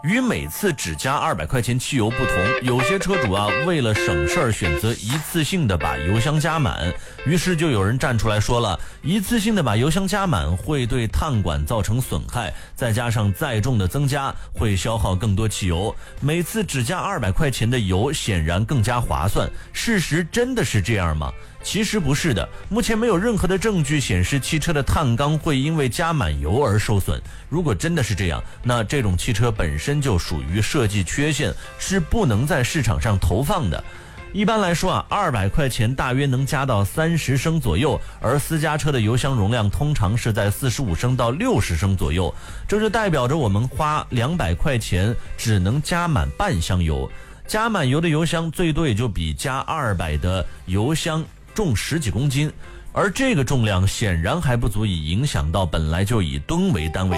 与每次只加200块钱汽油不同，有些车主啊，为了省事儿，选择一次性的把油箱加满。于是就有人站出来说了，一次性的把油箱加满会对碳管造成损害，再加上载重的增加，会消耗更多汽油。每次只加200块钱的油，显然更加划算。事实真的是这样吗？其实不是的，目前没有任何的证据显示汽车的碳缸会因为加满油而受损。如果真的是这样，那这种汽车本身就属于设计缺陷，是不能在市场上投放的。一般来说啊，200块钱大约能加到30升左右，而私家车的油箱容量通常是在45升到60升左右，这就代表着我们花200块钱只能加满半箱油。加满油的油箱最多也就比加200的油箱重10几公斤，而这个重量显然还不足以影响到本来就以吨为单位